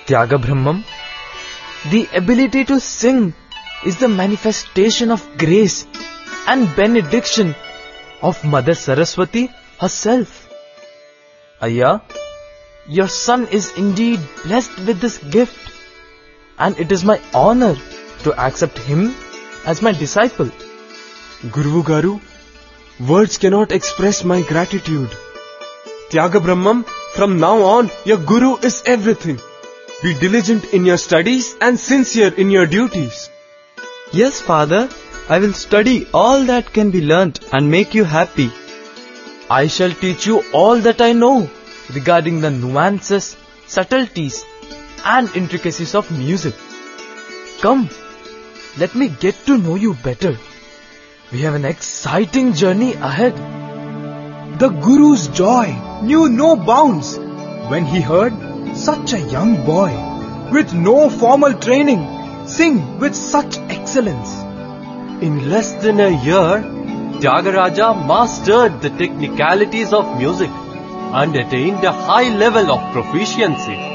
Tyaga Brahmam, the ability to sing is the manifestation of grace and benediction of Mother Saraswati herself. Ayya, your son is indeed blessed with this gift, and it is my honor to accept him as my disciple. Guru Garu, words cannot express my gratitude. Tyaga Brahmam, from now on, your Guru is everything. Be diligent in your studies and sincere in your duties. Yes, Father, I will study all that can be learnt and make you happy. I shall teach you all that I know regarding the nuances, subtleties and intricacies of music. Come, let me get to know you better. We have an exciting journey ahead. The Guru's joy knew no bounds when he heard such a young boy with no formal training sing with such excellence. In less than a year, Tyagaraja mastered the technicalities of music and attained a high level of proficiency.